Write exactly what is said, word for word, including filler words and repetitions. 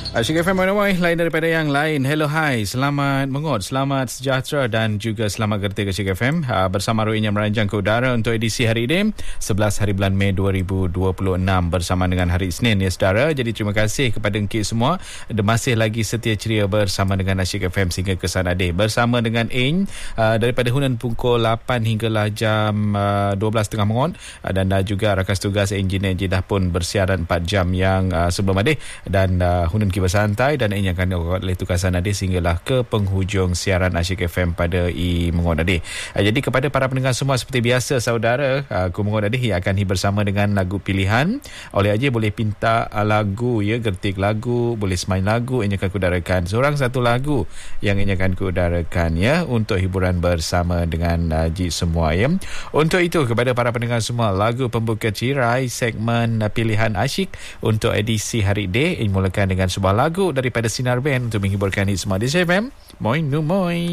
Asyik F M Manawai, lain daripada yang lain. Hello, hai, selamat mengut, selamat sejahtera dan juga selamat gerti ke Asyik F M. uh, Bersama Roy yang merancang ke udara untuk edisi hari ini sebelas hari bulan Mei dua ribu dua puluh enam bersama dengan hari Isnin, ya saudara. Jadi terima kasih kepada engkit semua dan masih lagi setia ceria bersama dengan Asyik F M sehingga ke sana deh. Bersama dengan Ain uh, daripada Hunan pukul lapan hinggalah jam uh, dua belas tiga puluh mengut, uh, dan uh, juga rakan tugas engineer Jeddah pun bersiaran empat jam yang uh, sebelum adeh, dan uh, Hunan bersantai dan ini akan dilakukan oleh tugasan Adi sehinggalah ke penghujung siaran Asyik F M pada I Mengon Adi. Jadi kepada para pendengar semua, seperti biasa saudara, aku Mengon Adi akan bersama dengan lagu pilihan. Oleh aja boleh pinta lagu, ya, gertik lagu, boleh semain lagu, ini akan kudarakan seorang satu lagu yang ini akan kudarakan, ya, untuk hiburan bersama dengan Haji semua, ya. Untuk itu kepada para pendengar semua, lagu pembuka cirai segmen pilihan Asyik untuk edisi hari ini dimulakan dengan sebuah lagu daripada Sinar Band untuk menghiburkan hit semua di F M. Moin nu moin.